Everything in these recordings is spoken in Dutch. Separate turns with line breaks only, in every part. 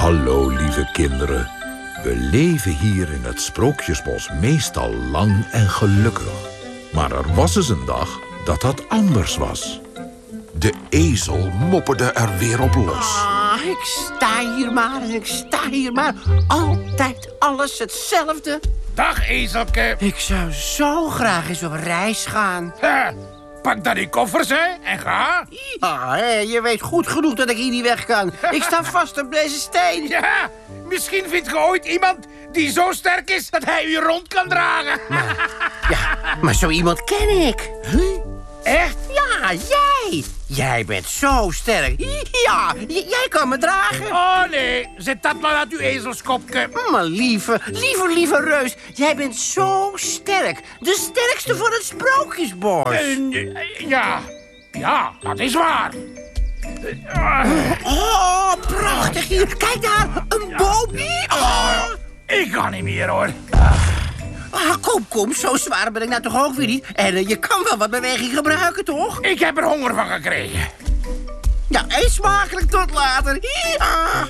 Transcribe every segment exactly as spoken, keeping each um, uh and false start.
Hallo, lieve kinderen. We leven hier in het Sprookjesbos meestal lang en gelukkig. Maar er was eens een dag dat dat anders was. De ezel mopperde er weer op los.
Ah, ik sta hier maar en ik sta hier maar. Altijd alles hetzelfde.
Dag, ezelke.
Ik zou zo graag eens op reis gaan.
Ha, pak dan die koffers, hè, en ga.
Ah, hé, je weet goed genoeg dat ik hier niet weg kan. Ik sta vast op deze steen.
Ja, misschien vindt je ooit iemand die zo sterk is dat hij u rond kan dragen.
Maar, ja, maar zo iemand ken ik.
Huh? Echt?
Ja, jij. Jij bent zo sterk. Ja, j- jij kan me dragen.
Oh nee, zet dat maar uit uw ezelskopje.
Maar lieve, lieve, lieve reus. Jij bent zo sterk. De sterkste van het Sprookjesbos.
Uh, ja, ja, dat is waar. Uh,
Oh, prachtig hier. Kijk daar, een boom. Oh.
ik kan niet meer, hoor.
Ah, kom, kom, zo zwaar ben ik nou toch ook weer niet. En uh, je kan wel wat beweging gebruiken, toch?
Ik heb er honger van gekregen.
Ja, eet smakelijk, tot later. Hé,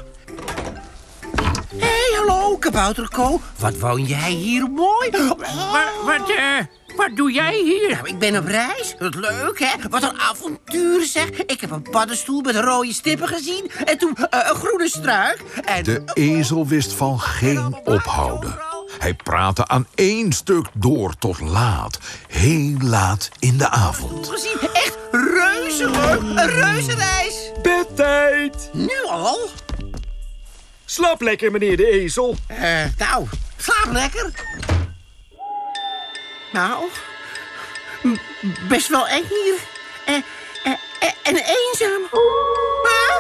hey, hallo, kabouterko. Wat woon jij hier mooi? Oh.
Wat, wat, uh, wat doe jij hier?
Nou, ik ben op reis. Wat leuk, hè? Wat een avontuur, zeg. Ik heb een paddenstoel met rode stippen gezien. En toen uh, een groene struik. En...
De ezel wist van geen ophouden. Hij praatte aan één stuk door tot laat. Heel laat in de avond.
Gezien, echt reuze leuk. Een reuzenreis.
Bedtijd!
Nu al?
Slaap lekker, meneer de ezel.
Uh, nou, slaap lekker. Nou, m- best wel eng hier. En, en, en, en eenzaam. Maar...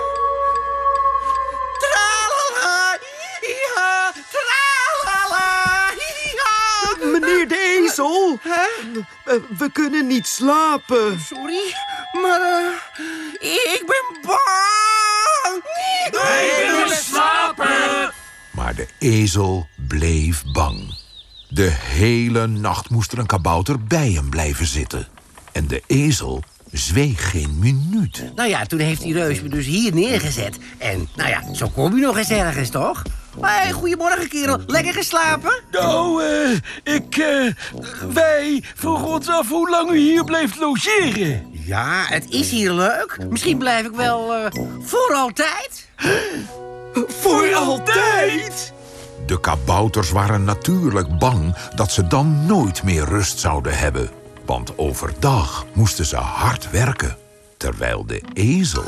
Tralala, ja, tralala, ja.
Meneer de ezel,
Huh?
uh, we kunnen niet slapen.
Sorry, maar uh, ik ben bang.
Wij willen slapen.
Maar de ezel bleef bang. De hele nacht moest er een kabouter bij hem blijven zitten. En de ezel zweeg geen minuut.
Nou ja, toen heeft die reus me dus hier neergezet. En nou ja, zo kom je nog eens ergens, toch? Hé, goedemorgen, kerel. Lekker geslapen?
Nou, uh, ik, uh, wij vroegen ons af hoe lang u hier blijft logeren.
Ja, het is hier leuk. Misschien blijf ik wel uh, voor altijd.
Voor altijd?
De kabouters waren natuurlijk bang dat ze dan nooit meer rust zouden hebben. Want overdag moesten ze hard werken. Terwijl de ezel...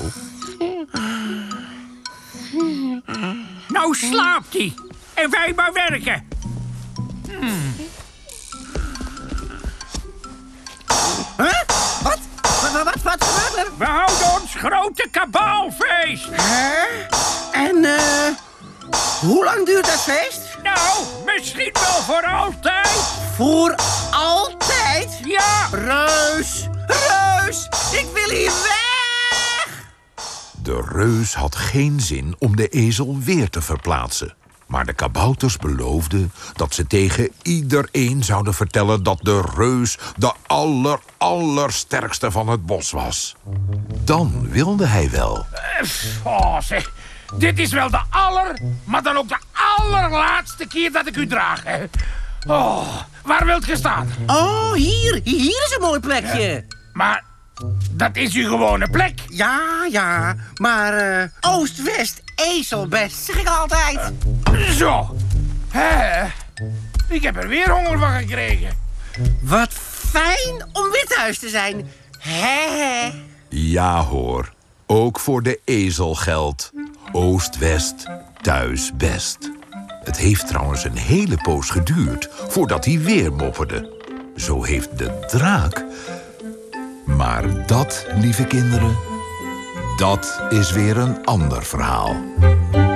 Nou slaapt hij. En wij maar werken. Hmm.
Huh? Wat? Wat, wat, wat, wat gebeurt er?
We houden ons grote kabaalfeest.
Huh? En, eh... hoe lang duurt dat feest?
Nou, misschien wel voor altijd.
Voor altijd?
Ja.
Reus! Reus! Ik wil hier weg!
De reus had geen zin om de ezel weer te verplaatsen. Maar de kabouters beloofden dat ze tegen iedereen zouden vertellen dat de reus de aller, allersterkste van het bos was. Dan wilde hij wel.
Oh, zeg. Dit is wel de aller, maar dan ook de allerlaatste keer dat ik u draag. Hè. Oh, waar wilt je staan?
Oh, hier. Hier is een mooi plekje.
Maar dat is uw gewone plek.
Ja, ja. Maar uh, oost-west, ezelbest, zeg ik altijd.
Zo. Hè? Ik heb er weer honger van gekregen.
Wat fijn om withuis te zijn. Hè?
Ja hoor, ook voor de ezel geldt. Oost-west, thuis best. Het heeft trouwens een hele poos geduurd voordat hij weer mopperde. Zo heeft de draak... Maar dat, lieve kinderen, dat is weer een ander verhaal.